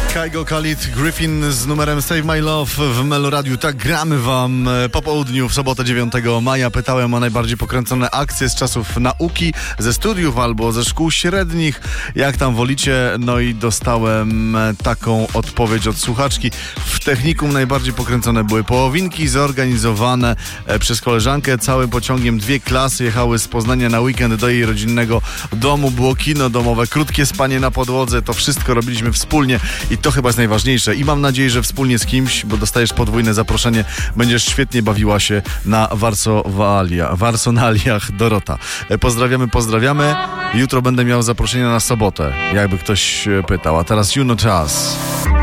Kygo Khalid Griffin z numerem Save My Love w Meloradiu. Tak gramy wam po południu w sobotę 9 maja. Pytałem o najbardziej pokręcone akcje z czasów nauki, ze studiów albo ze szkół średnich. Jak tam wolicie? No i dostałem taką odpowiedź od słuchaczki. W technikum najbardziej pokręcone były połowinki zorganizowane przez koleżankę. Całym pociągiem 2 klasy jechały z Poznania na weekend do jej rodzinnego domu. Było kino domowe, krótkie spanie na podłodze. To wszystko robiliśmy wspólnie i to chyba jest najważniejsze. I mam nadzieję, że wspólnie z kimś, bo dostajesz podwójne zaproszenie, będziesz świetnie bawiła się na Warsonaliach Dorota. Pozdrawiamy. Jutro będę miał zaproszenie na sobotę, jakby ktoś pytał. A teraz Juno Czas.